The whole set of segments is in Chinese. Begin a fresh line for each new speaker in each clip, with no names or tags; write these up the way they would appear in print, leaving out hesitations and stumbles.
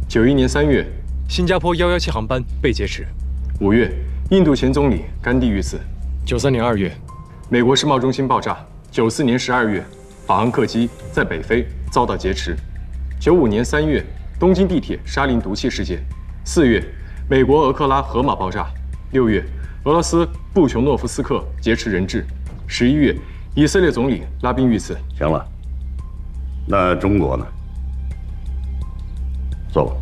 91年3月，
新加坡117航班被劫持。
5月，印度前总理甘地遇刺。
93年2月，
美国世贸中心爆炸。94年12月，法航客机在北非遭到劫持。95年3月，东京地铁沙林毒气事件。4月，美国俄克拉荷马爆炸。6月，俄罗斯布琼诺夫斯克劫持人质。11月，以色列总理拉宾遇刺。
行了，那中国呢？坐吧。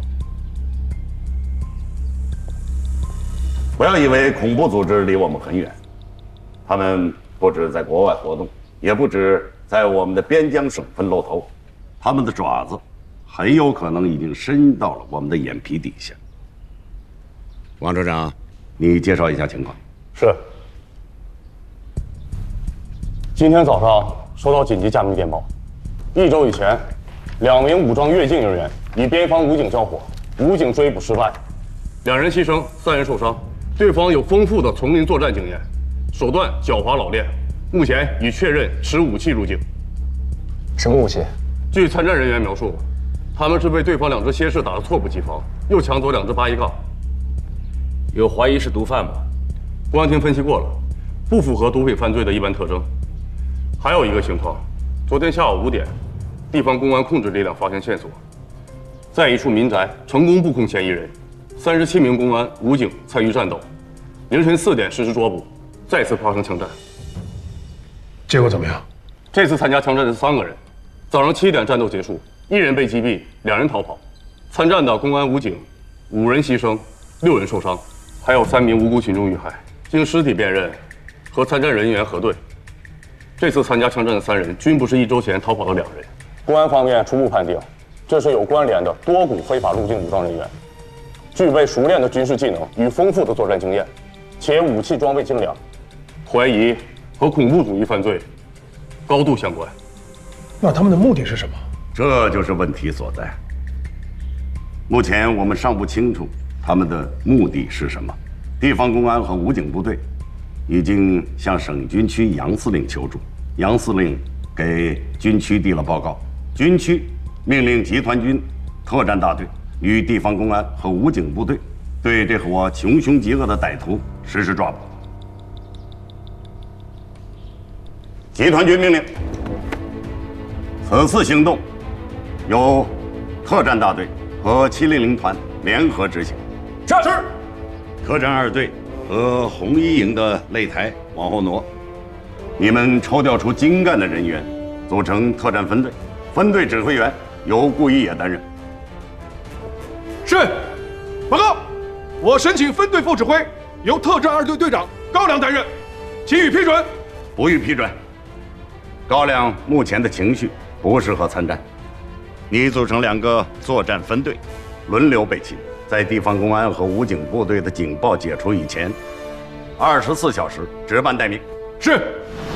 不要以为恐怖组织离我们很远，他们不止在国外活动，也不止在我们的边疆省份露头，他们的爪子很有可能已经伸到了我们的眼皮底下。王处长，你介绍一下情况。
是。今天早上收到紧急加密电报，1周以前，2名武装越境人员与边防武警交火，武警追捕失败，2人牺牲，3人受伤。对方有丰富的丛林作战经验，手段狡猾老练，目前已确认持武器入境。
什么武器？
据参战人员描述，他们是被对方2支蝎式打得猝不及防，又抢走2支8一杠。
有怀疑是毒贩吗？
公安厅分析过了，不符合毒品犯罪的一般特征。还有一个情况，昨天下午5点，地方公安控制力量发现线索，在一处民宅成功布控嫌疑人，37名公安、武警参与战斗，凌晨4点实施捉捕，再次发生枪战。
结果怎么样？
这次参加枪战的是3个人，早上7点战斗结束，1人被击毙，2人逃跑。参战的公安、武警5人牺牲，6人受伤，还有3名无辜群众遇害。经尸体辨认和参战人员核对，这次参加枪战的3人均不是1周前逃跑的2人。公安方面初步判定，这是有关联的多股非法入境武装人员，具备熟练的军事技能与丰富的作战经验，且武器装备精良，怀疑和恐怖主义犯罪高度相关。
那他们的目的是什么？
这就是问题所在。目前我们尚不清楚他们的目的是什么。地方公安和武警部队已经向省军区杨司令求助，杨司令给军区递了报告，军区命令集团军特战大队与地方公安和武警部队对这伙穷凶极恶的歹徒实施抓捕。集团军命令，此次行动由特战大队和700团联合执行。
是。
特战2队和红一营的擂台往后挪，你们抽调出精干的人员，组成特战分队，分队指挥员由顾一野担任。
是。报告，我申请分队副指挥由特战2队队长高粱担任，请予批准。
不予批准。高粱目前的情绪不适合参战，你组成2个作战分队，轮流备勤，在地方公安和武警部队的警报解除以前，24小时值班待命。
是。